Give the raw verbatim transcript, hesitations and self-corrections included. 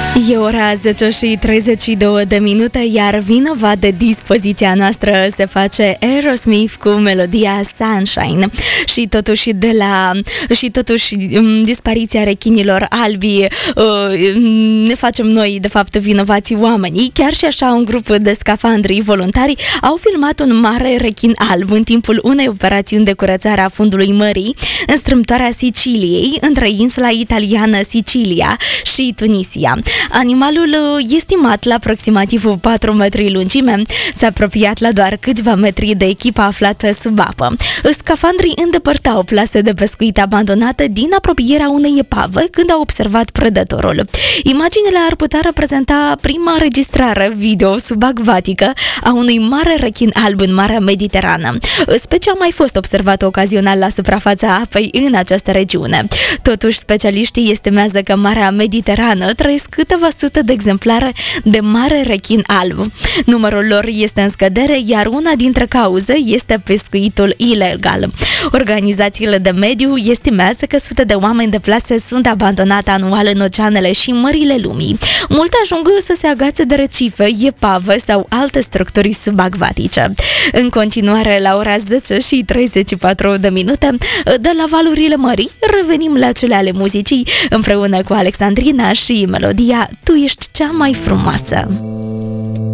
E ora zece și treizeci și două de minute, iar vinovat de dispoziția noastră se face Aerosmith cu melodia Sunshine. Și totuși de la și totuși dispariția rechinilor albi ne facem noi de fapt vinovații oamenii. Chiar și așa, un grup de scafandri voluntari au filmat un mare rechin alb în timpul unei operațiuni de curățare a fundului mării în strâmtoarea Siciliei, între insula italiană Sicilia și Tunisia. Animalul, estimat la aproximativ patru metri lungime, s-a apropiat la doar câțiva metri de echipa aflată sub apă. Scafandrii îndepărtau plase de pescuit abandonate din apropierea unei epave când au observat predatorul. Imaginile ar putea reprezenta prima înregistrare video subacvatică a unui mare rechin alb în Marea Mediterană. Specia a mai fost observată ocazional la suprafața apei în această regiune. Totuși, specialiștii estimează că Marea Mediterană trăiesc câteva sute de exemplare de mare rechin alb. Numărul lor este în scădere, iar una dintre cauze este pescuitul ilegal. Organizațiile de mediu estimează că sute de oameni de plase sunt abandonate anual în oceanele și mările lumii. Multe ajung să se agațe de recife, epave sau alte structuri subacvatice. În continuare, la ora zece și treizeci și patru de minute, de la valurile mării, revenim la cele ale muzicii împreună cu Alexandrina și melodia Tu ești cea mai frumoasă.